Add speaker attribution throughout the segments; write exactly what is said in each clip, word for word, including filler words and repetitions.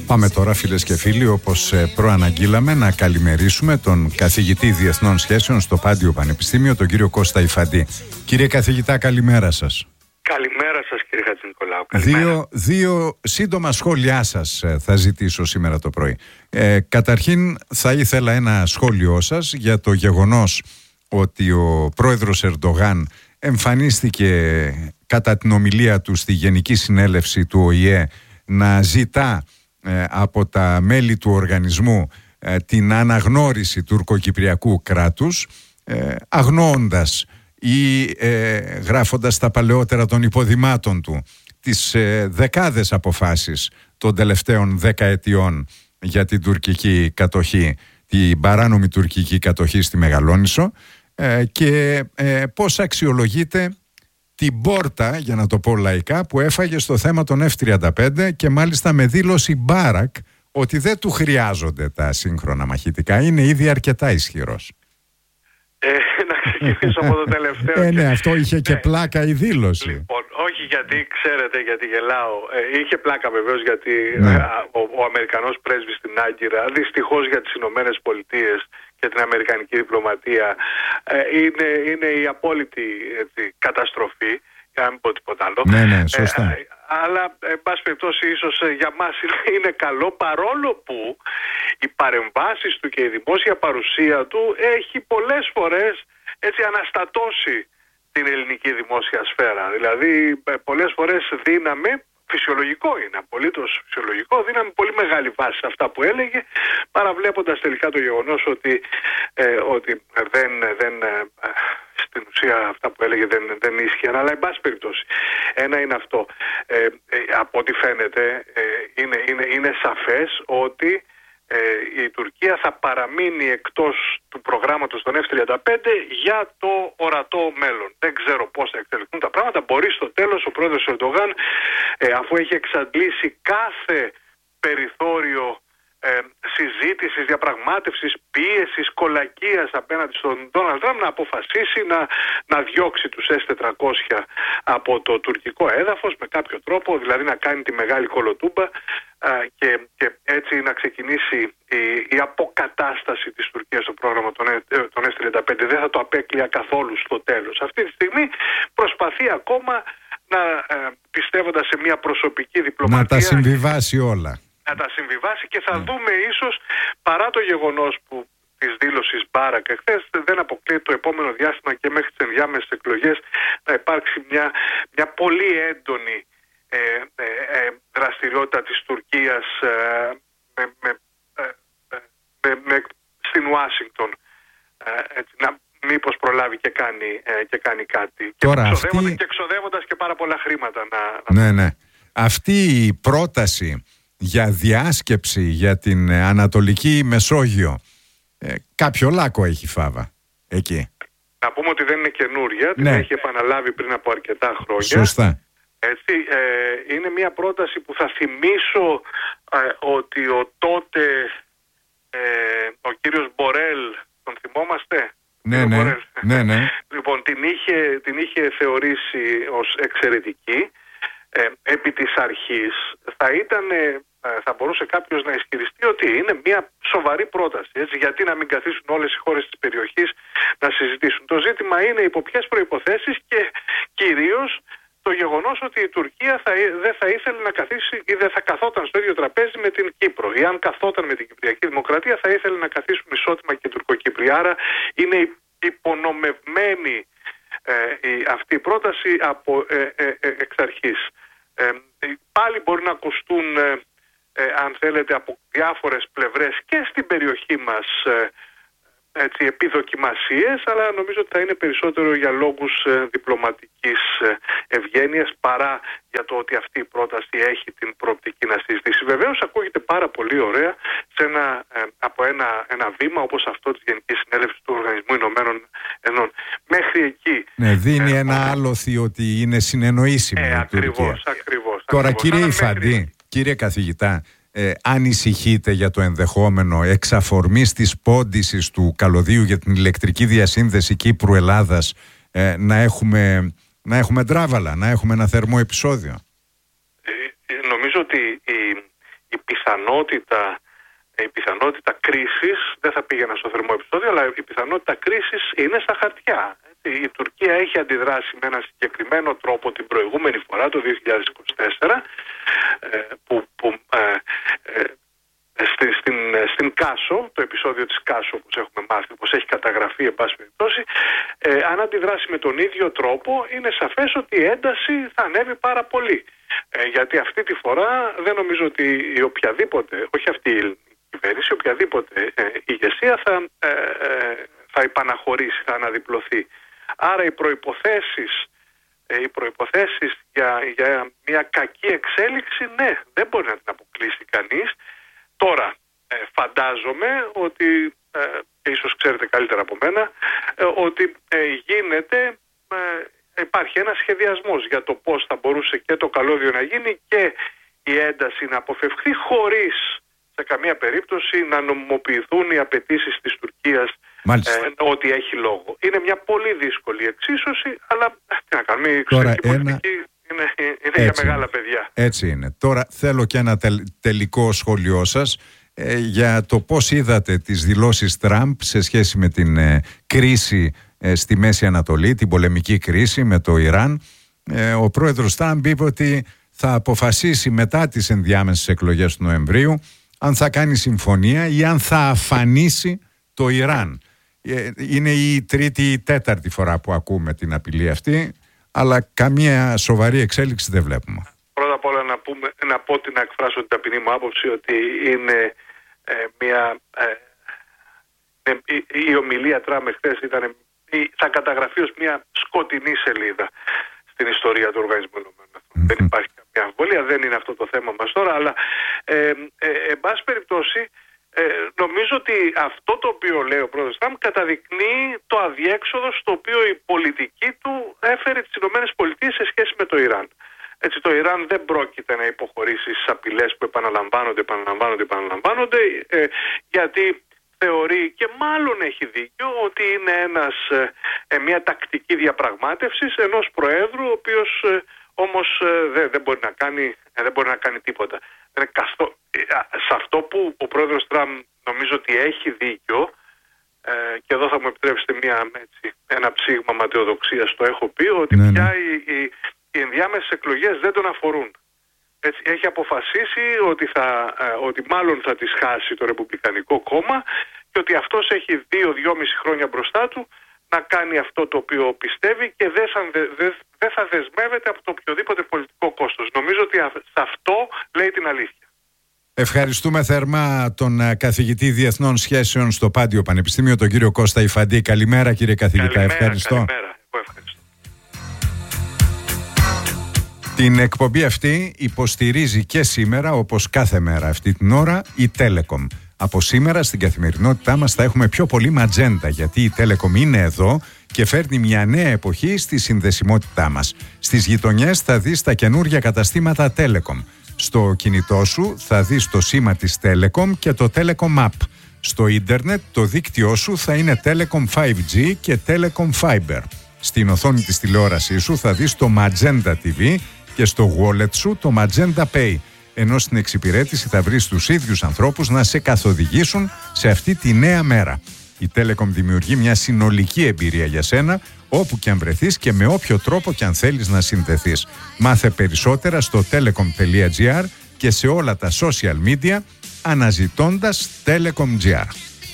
Speaker 1: Πάμε τώρα, φίλες και φίλοι, όπως προαναγγείλαμε, να καλημερίσουμε τον καθηγητή Διεθνών Σχέσεων στο Πάντιο Πανεπιστήμιο, τον κύριο Κώστα Ιφαντή. Κύριε καθηγητά, καλημέρα σας.
Speaker 2: Καλημέρα σας, κύριε Χατζηνικολάου.
Speaker 1: Δύο, δύο σύντομα σχόλιά σας θα ζητήσω σήμερα το πρωί. Ε, καταρχήν θα ήθελα ένα σχόλιο σας για το γεγονός ότι ο πρόεδρος Ερντογάν εμφανίστηκε κατά την ομιλία του στη Γενική Συνέλευση του Ο Η Ε να ζητά ε, από τα μέλη του οργανισμού ε, την αναγνώριση τουρκοκυπριακού κράτους, ε, αγνοώντας ή ε, γράφοντας τα παλαιότερα των υποδημάτων του τις ε, δεκάδες αποφάσεις των τελευταίων δεκαετιών για την τουρκική κατοχή, την παράνομη τουρκική κατοχή στη Μεγαλόνισσο, ε, και ε, πώς αξιολογείται την πόρτα, για να το πω λαϊκά, που έφαγε στο θέμα των εφ τριάντα πέντε, και μάλιστα με δήλωση Μπάρακ ότι δεν του χρειάζονται τα σύγχρονα μαχητικά, είναι ήδη αρκετά ισχυρός.
Speaker 2: Ε, να ξεκινήσω από το τελευταίο.
Speaker 1: Ε, ναι, αυτό είχε και
Speaker 2: ναι.
Speaker 1: πλάκα η δήλωση.
Speaker 2: Λοιπόν, όχι γιατί, ξέρετε, γιατί γελάω. Ε, είχε πλάκα βεβαίως γιατί
Speaker 1: ναι.
Speaker 2: ε, ο, ο Αμερικανός πρέσβης στην Άγκυρα, δυστυχώς για τις Ηνωμένες Πολιτείες και την Αμερικανική διπλωματία, ε, είναι, είναι η απόλυτη, έτσι, καταστροφή, για να μην πω τίποτα άλλο.
Speaker 1: Ναι, ναι, σωστά.
Speaker 2: Ε, αλλά, εν πάση περιπτώσει, ίσως για μας είναι, είναι καλό, παρόλο που οι παρεμβάσεις του και η δημόσια παρουσία του έχει πολλές φορές, έτσι, αναστατώσει την ελληνική δημόσια σφαίρα. Δηλαδή, πολλές φορές δίναμε, φυσιολογικό είναι, απολύτως φυσιολογικό, δίναμε πολύ μεγάλη βάση σε αυτά που έλεγε, παραβλέποντας τελικά το γεγονός ότι, ε, ότι δεν, δεν, ε, στην ουσία αυτά που έλεγε δεν, δεν ίσχυαν. Αλλά, εν πάση περιπτώσει, ένα είναι αυτό. Ε, ε, από ό,τι φαίνεται, ε, είναι, είναι, είναι σαφές ότι Ε, η Τουρκία θα παραμείνει εκτός του προγράμματος των εφ τριάντα πέντε για το ορατό μέλλον. Δεν ξέρω πώς θα εξελιχθούν τα πράγματα. Μπορεί στο τέλος ο πρόεδρος Ερντογάν, ε, αφού έχει εξαντλήσει κάθε περιθώριο ε, συζήτησης, διαπραγμάτευσης, πίεσης, κολακίας απέναντι στον Ντόναλντ Τραμπ, να αποφασίσει να, να διώξει τους ες τετρακόσια από το τουρκικό έδαφος με κάποιο τρόπο, δηλαδή να κάνει τη μεγάλη κολοτούμπα, Και, και έτσι να ξεκινήσει η, η αποκατάσταση της Τουρκίας στο πρόγραμμα των, των ες τριάντα πέντε. Δεν θα το απέκλεια καθόλου στο τέλος. Αυτή τη στιγμή προσπαθεί ακόμα να, ε, πιστεύοντας σε μια προσωπική διπλωματία,
Speaker 1: να τα συμβιβάσει όλα.
Speaker 2: Να τα συμβιβάσει και θα mm. δούμε ίσως, παρά το γεγονός που της δήλωσης Μπάρακ εχθές, δεν αποκλείεται το επόμενο διάστημα και μέχρι τις ενδιάμεσες εκλογές να υπάρξει μια, μια πολύ έντονη Ε, ε, ε, δραστηριότητα της Τουρκίας ε, με, με, ε, με, με, στην Ουάσιγκτον, ε, έτσι, να μήπως προλάβει και κάνει, ε, και κάνει κάτι.
Speaker 1: Τώρα,
Speaker 2: και, εξοδεύοντας,
Speaker 1: αυτή...
Speaker 2: και εξοδεύοντας και πάρα πολλά χρήματα. Να,
Speaker 1: ναι, ναι. Αυτή η πρόταση για διάσκεψη για την Ανατολική Μεσόγειο, ε, κάποιο λάκκο έχει φάβα εκεί.
Speaker 2: Να πούμε ότι δεν είναι καινούρια, την
Speaker 1: ναι.
Speaker 2: έχει επαναλάβει πριν από αρκετά χρόνια.
Speaker 1: Σωστά.
Speaker 2: Έτσι, ε, είναι μια πρόταση που θα θυμίσω ε, ότι ο τότε ε, ο κύριος Μπορέλ, τον θυμόμαστε?
Speaker 1: Ναι, ναι, Μπορέλ. ναι, ναι.
Speaker 2: Λοιπόν, την είχε, την είχε θεωρήσει ως εξαιρετική. Ε, επί της αρχής θα ήταν, ε, θα μπορούσε κάποιος να ισχυριστεί ότι είναι μια σοβαρή πρόταση. Έτσι, γιατί να μην καθίσουν όλες οι χώρες της περιοχής να συζητήσουν. Το ζήτημα είναι υπό ποιες προϋποθέσεις και κυρίως το γεγονός ότι η Τουρκία θα, δεν θα ήθελε να καθίσει ή δεν θα καθόταν στο ίδιο τραπέζι με την Κύπρο. Ή αν καθόταν με την Κυπριακή Δημοκρατία θα ήθελε να καθίσουν ισότιμα και Τουρκοκύπροι. Άρα είναι υπονομευμένη ε, η, αυτή η πρόταση από ε, ε, ε, εξ αρχής. Ε, πάλι μπορεί να ακουστούν, ε, ε, αν θέλετε, από διάφορες πλευρές και στην περιοχή μας ε, έτσι, επιδοκιμασίες, αλλά νομίζω ότι θα είναι περισσότερο για λόγους ε, διπλωματικής ε, ευγένειας παρά για το ότι αυτή η πρόταση έχει την προοπτική να συζητήσει. Βεβαίως ακούγεται πάρα πολύ ωραία σε ένα, ε, από ένα, ένα βήμα όπως αυτό της Γενικής Συνέλευσης του Οργανισμού Ηνωμένων Εθνών. Μέχρι εκεί...
Speaker 1: Ναι, δίνει ε, ένα
Speaker 2: ε,
Speaker 1: άλοθη ότι είναι συνεννοήσιμη
Speaker 2: ε,
Speaker 1: η
Speaker 2: ακριβώς,
Speaker 1: Τουρκία.
Speaker 2: Ακριβώς,
Speaker 1: Τώρα
Speaker 2: ακριβώς.
Speaker 1: κύριε Ιφαντή, μέχρι... κύριε καθηγητά, Ε, ανησυχείτε για το ενδεχόμενο εξαφορμής της πόντισης του καλωδίου για την ηλεκτρική διασύνδεση Κύπρου-Ελλάδας, ε, να έχουμε, να έχουμε ντράβαλα, να έχουμε ένα θερμό επεισόδιο?
Speaker 2: Ε, νομίζω ότι η, η πιθανότητα, η πιθανότητα κρίσης, δεν θα πήγαινα στο θερμό επεισόδιο, αλλά η πιθανότητα κρίσης είναι στα χαρτιά. Η Τουρκία έχει αντιδράσει με ένα συγκεκριμένο τρόπο την προηγούμενη φορά, το δύο χιλιάδες είκοσι τέσσερα, που, που ε, ε, Στην, στην, στην Κάσο, το επεισόδιο της Κάσο, όπως έχουμε μάθει, όπως έχει καταγραφεί εν πάση περιπτώσει, ε, αν αντιδράσει με τον ίδιο τρόπο, είναι σαφές ότι η ένταση θα ανέβει πάρα πολύ. Ε, γιατί αυτή τη φορά δεν νομίζω ότι η οποιαδήποτε, όχι αυτή η κυβέρνηση, οποιαδήποτε ε, ηγεσία θα, ε, ε, θα υπαναχωρήσει, θα αναδιπλωθεί. Άρα οι προϋποθέσεις, ε, οι προϋποθέσεις για, για μια κακή εξέλιξη, ναι, δεν μπορεί να την αποκλείσει κανείς. Τώρα, ε, φαντάζομαι ότι, ε, και ίσως ξέρετε καλύτερα από μένα, ε, ότι ε, γίνεται, ε, υπάρχει ένας σχεδιασμός για το πώς θα μπορούσε και το καλώδιο να γίνει και η ένταση να αποφευχθεί, χωρίς σε καμία περίπτωση να νομιμοποιηθούν οι απαιτήσεις της Τουρκίας, ε, ότι έχει λόγο. Είναι μια πολύ δύσκολη εξίσωση, αλλά τι να κάνουμε, η εξωτερική πολιτική είναι, είναι για μεγάλα παιδιά.
Speaker 1: Έτσι είναι. Τώρα θέλω και ένα τελ, τελικό σχόλιο σας ε, για το πώς είδατε τις δηλώσεις Τραμπ σε σχέση με την ε, κρίση ε, στη Μέση Ανατολή, την πολεμική κρίση με το Ιράν. Ε, ο πρόεδρος Τραμπ είπε ότι θα αποφασίσει μετά τις ενδιάμεσες εκλογές του Νοεμβρίου αν θα κάνει συμφωνία ή αν θα αφανίσει το Ιράν. Ε, είναι η τρίτη ή τέταρτη φορά που ακούμε την απειλή αυτή, αλλά καμία σοβαρή εξέλιξη δεν βλέπουμε.
Speaker 2: Πρώτα απ' όλα να, πούμε, να πω ότι να εκφράσω την ταπεινή μου άποψη ότι είναι ε, μια... Ε, η, η ομιλία Τραμπ χθες ήταν, θα καταγραφεί ως μια σκοτεινή σελίδα στην ιστορία του Οργανισμού Ηνωμένων Εθνών. Mm-hmm. Δεν υπάρχει καμία αμφιβολία, δεν είναι αυτό το θέμα μας τώρα, αλλά ε, ε, ε, εν πάση περιπτώσει Ε, νομίζω ότι αυτό το οποίο λέει ο πρόεδρος Τραμπ καταδεικνύει το αδιέξοδο στο οποίο η πολιτική του έφερε τις Ηνωμένες Πολιτείες σε σχέση με το Ιράν. Έτσι, το Ιράν δεν πρόκειται να υποχωρήσει στις απειλές που επαναλαμβάνονται, επαναλαμβάνονται, επαναλαμβάνονται, ε, γιατί θεωρεί, και μάλλον έχει δίκιο, ότι είναι ένας, ε, μια τακτική διαπραγμάτευσης ενός προέδρου, ο οποίος ε, όμως ε, δεν, δεν, μπορεί να κάνει, ε, δεν μπορεί να κάνει τίποτα. Σε αυτό που ο πρόεδρος Τραμπ νομίζω ότι έχει δίκιο, ε, και εδώ θα μου επιτρέψετε μια, έτσι, ένα ψήγμα ματαιοδοξίας, το έχω πει, ότι ναι, πια ναι. Οι, οι, οι ενδιάμεσες εκλογές δεν τον αφορούν. Έτσι, έχει αποφασίσει ότι, θα, ε, ότι μάλλον θα τις χάσει το Ρεπουμπλικανικό κόμμα και ότι αυτός έχει δύο, δυόμιση χρόνια μπροστά του να κάνει αυτό το οποίο πιστεύει και δεν θα, δε, δε θα δεσμεύεται από το οποιοδήποτε πολιτικό κόστος. Νομίζω ότι σε αυτό λέει την αλήθεια.
Speaker 1: Ευχαριστούμε θερμά τον καθηγητή Διεθνών Σχέσεων στο Πάντιο Πανεπιστήμιο, τον κύριο Κώστα Ιφαντή. Καλημέρα, κύριε καθηγητά.
Speaker 2: Καλημέρα,
Speaker 1: ευχαριστώ.
Speaker 2: Καλημέρα. Εγώ ευχαριστώ.
Speaker 1: Την εκπομπή αυτή υποστηρίζει και σήμερα, όπως κάθε μέρα αυτή την ώρα, η Telecom. Από σήμερα στην καθημερινότητά μας θα έχουμε πιο πολύ ματζέντα, γιατί η Telecom είναι εδώ και φέρνει μια νέα εποχή στη συνδεσιμότητά μας. Στις γειτονιές θα δεις τα καινούργια καταστήματα Telecom. Στο κινητό σου θα δεις το σήμα της Telecom και το Telecom App. Στο ίντερνετ το δίκτυό σου θα είναι Telecom φάιβ τζι και Telecom Fiber. Στην οθόνη της τηλεόρασής σου θα δεις το Magenta τι βι και στο wallet σου το Magenta Pay. Ενώ στην εξυπηρέτηση θα βρεις τους ίδιους ανθρώπους να σε καθοδηγήσουν σε αυτή τη νέα μέρα. Η Telecom δημιουργεί μια συνολική εμπειρία για σένα, όπου και αν βρεθείς και με όποιο τρόπο και αν θέλεις να συνδεθείς. Μάθε περισσότερα στο telecom.gr και σε όλα τα social media αναζητώντας Telecom.gr.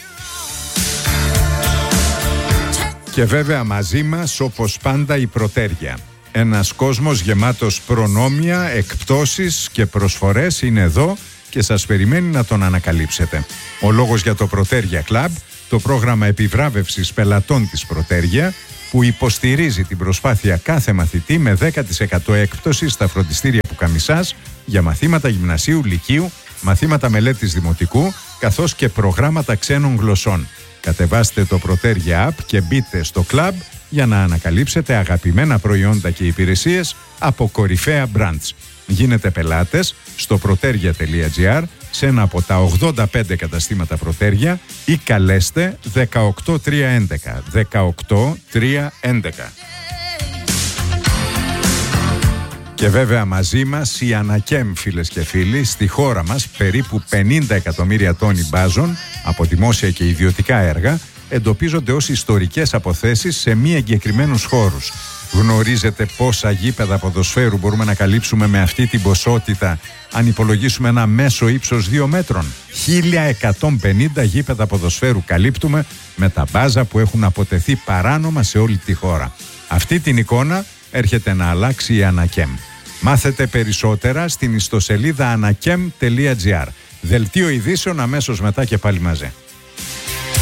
Speaker 1: Και βέβαια μαζί μας, όπως πάντα, η Πρωτέρια. Ένας κόσμος γεμάτος προνόμια, εκπτώσεις και προσφορές είναι εδώ και σας περιμένει να τον ανακαλύψετε. Ο λόγος για το Πρωτέρια Club, το πρόγραμμα επιβράβευσης πελατών της Πρωτέρια, που υποστηρίζει την προσπάθεια κάθε μαθητή με δέκα τοις εκατό έκπτωση στα φροντιστήρια Πουκαμισάς για μαθήματα γυμνασίου, λυκείου, μαθήματα μελέτης δημοτικού, καθώς και προγράμματα ξένων γλωσσών. Κατεβάστε το Πρωτέρια App και μπείτε στο club για να ανακαλύψετε αγαπημένα προϊόντα και υπηρεσίες από κορυφαία brands. Γίνετε πελάτες στο proteria.gr, σε ένα από τα ογδόντα πέντε καταστήματα Πρωτέρια, ή καλέστε δεκαοκτώ τριακόσια έντεκα. δεκαοκτώ τριακόσια έντεκα. Και βέβαια μαζί μας η Ανακέμ, φίλες και φίλοι. Στη χώρα μας περίπου πενήντα εκατομμύρια τόνοι μπάζων από δημόσια και ιδιωτικά έργα εντοπίζονται ως ιστορικές αποθέσεις σε μη εγκεκριμένους χώρους. Γνωρίζετε πόσα γήπεδα ποδοσφαίρου μπορούμε να καλύψουμε με αυτή την ποσότητα αν υπολογίσουμε ένα μέσο ύψος δύο μέτρων? χίλια εκατόν πενήντα γήπεδα ποδοσφαίρου καλύπτουμε με τα μπάζα που έχουν αποτεθεί παράνομα σε όλη τη χώρα. Αυτή την εικόνα έρχεται να αλλάξει η Ανακέμ. Μάθετε περισσότερα στην ιστοσελίδα ανακέμ τελεία τζι άρ. Δελτίο ειδήσεων αμέσως μετά και πάλι μαζί.